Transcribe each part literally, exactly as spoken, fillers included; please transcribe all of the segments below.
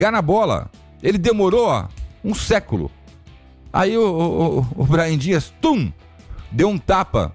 pegar na bola. Ele demorou ó, um século. Aí o, o, o Brahim Dias, tum, deu um tapa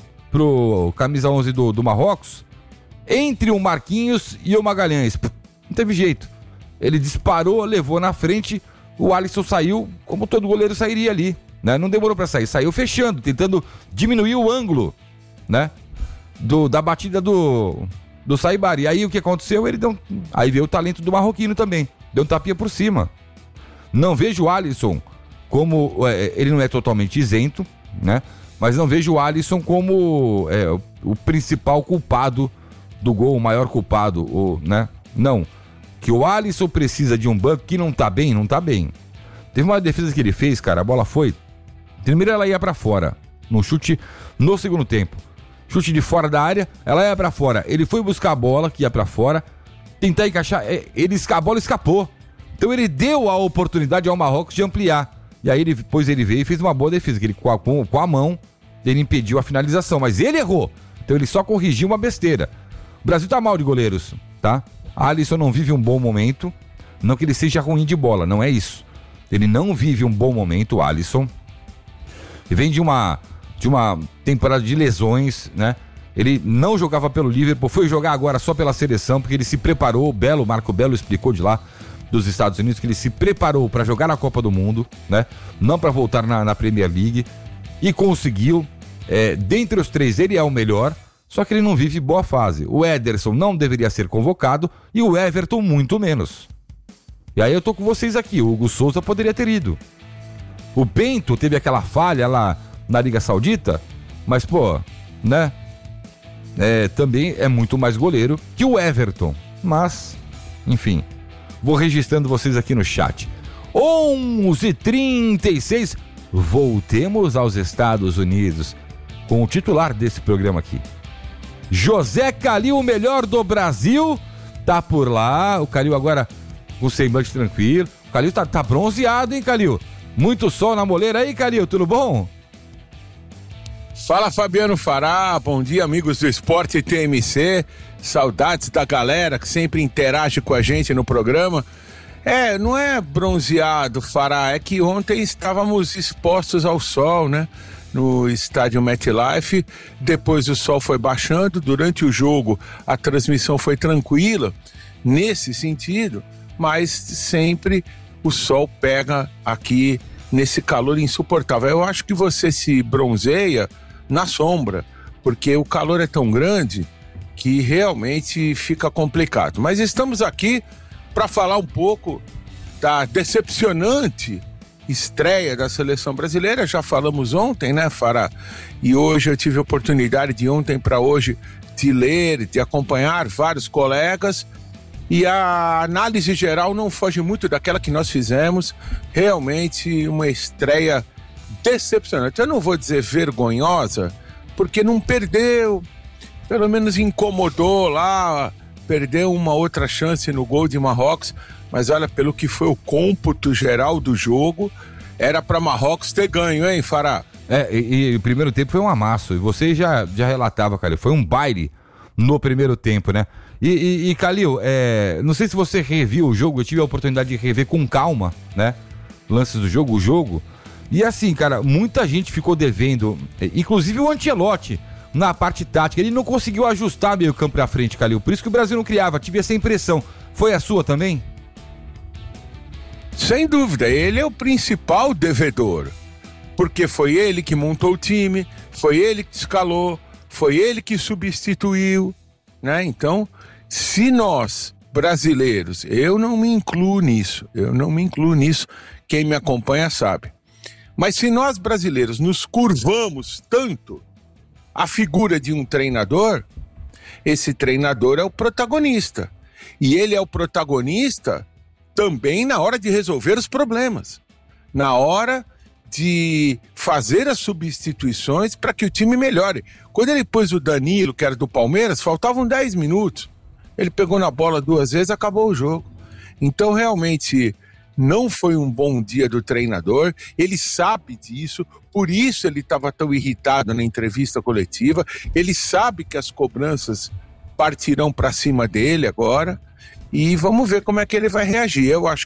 pro camisa onze do, do Marrocos, entre o Marquinhos e o Magalhães. Não teve jeito. Ele disparou, levou na frente, o Alisson saiu como todo goleiro sairia ali, né? Não demorou pra sair, saiu fechando, tentando diminuir o ângulo, né? Do, da batida do, do Saibari. E aí o que aconteceu? Ele deu, aí veio o talento do marroquino também. Deu um tapinha por cima. Não vejo o Alisson como... É, ele não é totalmente isento, né? Mas não vejo o Alisson como é, o, o principal culpado do gol, o maior culpado, o, né? Não. Que o Alisson precisa de um banco que não tá bem, não tá bem. Teve uma defesa que ele fez, cara, a bola foi... Primeiro ela ia pra fora, no chute no segundo tempo. Chute de fora da área, ela ia pra fora. Ele foi buscar a bola, que ia pra fora, tentar encaixar, ele, a bola escapou. Então ele deu a oportunidade ao Marrocos de ampliar. E aí ele, depois ele veio e fez uma boa defesa, que ele com a, com a mão, ele impediu a finalização. Mas ele errou, então ele só corrigiu uma besteira. O Brasil tá mal de goleiros, tá? Alisson não vive um bom momento, não que ele seja ruim de bola, não é isso. Ele não vive um bom momento, o Alisson. Ele vem de uma, de uma temporada de lesões, né? Ele não jogava pelo Liverpool, foi jogar agora só pela seleção, porque ele se preparou, o Belo, Marco Belo explicou de lá, dos Estados Unidos, que ele se preparou para jogar na Copa do Mundo, né? Não para voltar na, na Premier League, e conseguiu. É, dentre os três, ele é o melhor, só que ele não vive boa fase. O Ederson não deveria ser convocado e o Everton muito menos. E aí eu tô com vocês aqui, o Hugo Souza poderia ter ido. O Bento teve aquela falha lá na Liga Saudita, mas pô, né? É, também é muito mais goleiro que o Everton. Mas, enfim, vou registrando vocês aqui no chat. onze e trinta e seis, voltemos aos Estados Unidos com o titular desse programa aqui. José Calil, o melhor do Brasil, tá por lá. O Calil agora com o semblante tranquilo. O Calil tá, tá bronzeado, hein, Calil? Muito sol na moleira aí, Calil, tudo bom? Fala, Fabiano Fará, bom dia, amigos do Esporte T M C, saudades da galera que sempre interage com a gente no programa. É, não é bronzeado, Fará, é que ontem estávamos expostos ao sol, né? No estádio MetLife, depois o sol foi baixando, durante o jogo a transmissão foi tranquila, nesse sentido, mas sempre o sol pega aqui nesse calor insuportável. Eu acho que você se bronzeia na sombra, porque o calor é tão grande que realmente fica complicado. Mas estamos aqui para falar um pouco da decepcionante estreia da seleção brasileira. Já falamos ontem, né, Fará? E hoje eu tive a oportunidade de ontem para hoje de ler, de acompanhar vários colegas, e a análise geral não foge muito daquela que nós fizemos. Realmente uma estreia decepcionante. Eu não vou dizer vergonhosa, porque não perdeu, pelo menos incomodou lá, perdeu uma outra chance no gol de Marrocos, mas olha, pelo que foi o cômputo geral do jogo, era para Marrocos ter ganho, hein, Fará? É, e, e o primeiro tempo foi um amasso, e você já, já relatava, Calil, foi um baile no primeiro tempo, né? E, e, e Calil, é, não sei se você reviu o jogo, eu tive a oportunidade de rever com calma, né? Lances do jogo, o jogo. E assim, cara, muita gente ficou devendo, inclusive o Ancelotti, na parte tática. Ele não conseguiu ajustar meio campo pra frente, Calil. Por isso que o Brasil não criava, tive essa impressão. Foi a sua também? Sem dúvida, ele é o principal devedor. Porque foi ele que montou o time, foi ele que escalou, foi ele que substituiu, né? Então, se nós, brasileiros, eu não me incluo nisso, eu não me incluo nisso, quem me acompanha sabe. Mas se nós, brasileiros, nos curvamos tanto à figura de um treinador, esse treinador é o protagonista. E ele é o protagonista também na hora de resolver os problemas, na hora de fazer as substituições para que o time melhore. Quando ele pôs o Danilo, que era do Palmeiras, faltavam dez minutos. Ele pegou na bola duas vezes, acabou o jogo. Então, realmente, não foi um bom dia do treinador, ele sabe disso, por isso ele estava tão irritado na entrevista coletiva, ele sabe que as cobranças partirão para cima dele agora, e vamos ver como é que ele vai reagir. Eu acho